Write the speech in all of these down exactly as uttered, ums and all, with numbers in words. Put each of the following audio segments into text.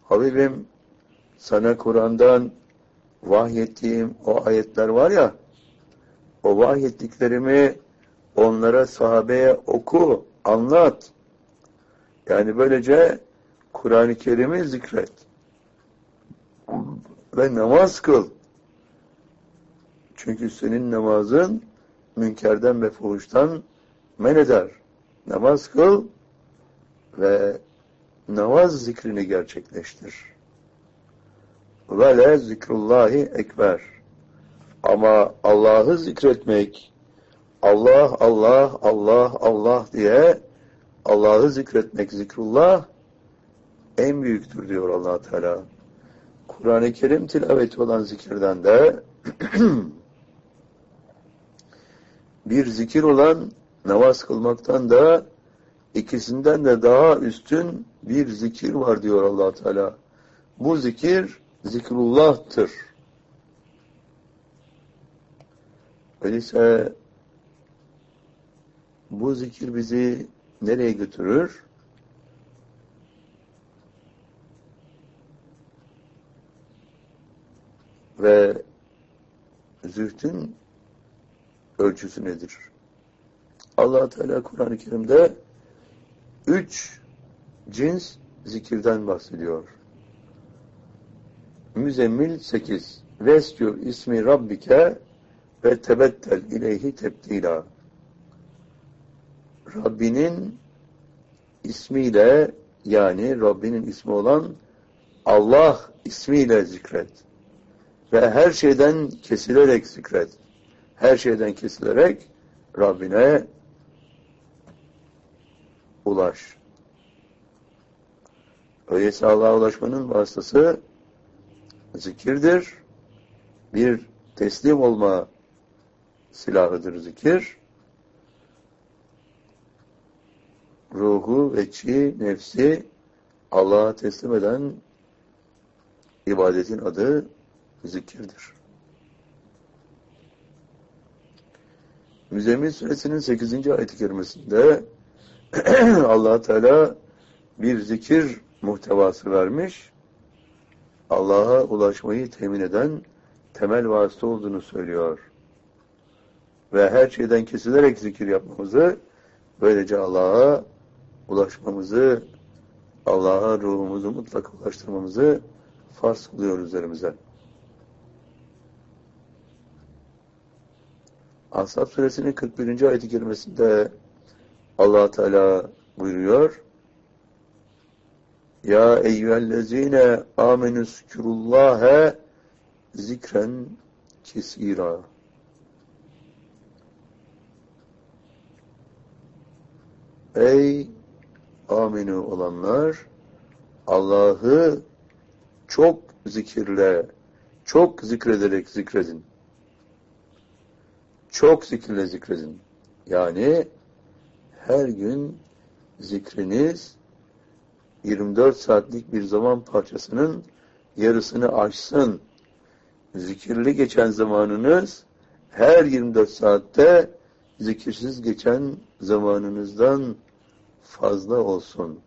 Habibim, sana Kur'an'dan vahyettiğim o ayetler var ya, o vahyettiklerimi onlara, sahabeye oku, anlat. Yani böylece Kur'an-ı Kerim'i zikret. Ve namaz kıl. Çünkü senin namazın münkerden ve fuhuştan men eder. Namaz kıl ve namaz zikrini gerçekleştir. Ve le zikrullahi ekber. Ama Allah'ı zikretmek, Allah, Allah, Allah, Allah diye Allah'ı zikretmek, zikrullah en büyüktür diyor Allah Teala. Kur'an-ı Kerim tilaveti olan zikirden de bir zikir olan namaz kılmaktan da ikisinden de daha üstün bir zikir var diyor Allah Teala. Bu zikir zikrullah'tır. Öyleyse bu zikir bizi nereye götürür? Ve zühdün ölçüsü nedir? Allah Teala Kur'an-ı Kerim'de üç cins zikirden bahsediyor. Müzzemmil sekiz. Vescur ismi Rabbike ve tebettel ileyhi tebdila. Rabbinin ismiyle, yani Rabbinin ismi olan Allah ismiyle zikret. Ve her şeyden kesilerek zikret. Her şeyden kesilerek Rabbine ulaş. Öyleyse Allah'a ulaşmanın vasıtası zikirdir. Bir teslim olma silahıdır zikir. Ruhu, veçi, nefsi Allah'a teslim eden ibadetin adı zikirdir. Müzzemmil Suresinin sekizinci ayet-i kerimesinde Allah Teala bir zikir muhtevası vermiş, Allah'a ulaşmayı temin eden temel vasıta olduğunu söylüyor. Ve her şeyden kesilerek zikir yapmamızı, böylece Allah'a ulaşmamızı, Allah'a ruhumuzu mutlaka ulaştırmamızı farz kılıyor üzerimize. Ashab Suresinin kırk birinci ayet-i kerimesinde Allah Teala buyuruyor: Ya eyyühellezine amenüzkürullâhe zikren kesîrâ. Ey aminu olanlar, Allah'ı çok zikirle, çok zikrederek zikredin. Çok zikirle zikredin. Yani her gün zikriniz yirmi dört saatlik bir zaman parçasının yarısını aşsın. Zikirli geçen zamanınız her yirmi dört saatte zikirsiz geçen zamanınızdan fazla olsun.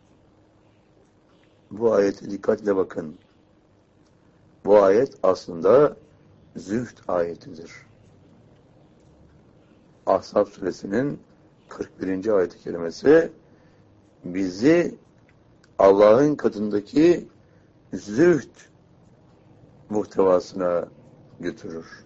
Bu ayete dikkatle bakın. Bu ayet aslında zühd ayetidir. Ahzab Suresinin kırk birinci ayet-i kerimesi bizi Allah'ın katındaki zühd muhtevasına götürür.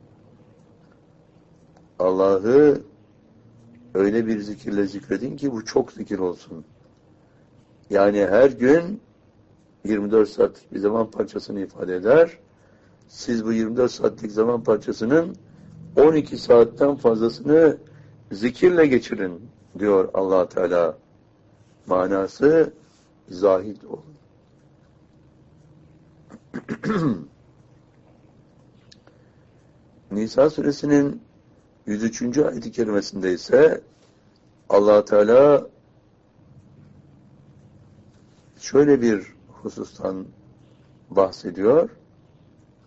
Allah'ı öyle bir zikirle zikredin ki bu çok zikir olsun. Yani her gün yirmi dört saatlik bir zaman parçasını ifade eder. Siz bu yirmi dört saatlik zaman parçasının on iki saatten fazlasını zikirle geçirin diyor Allah Teala. Manası zahid olun. Nisa Suresinin yüz üçüncü ayet-i kerimesinde ise Allah Teala şöyle bir husustan bahsediyor.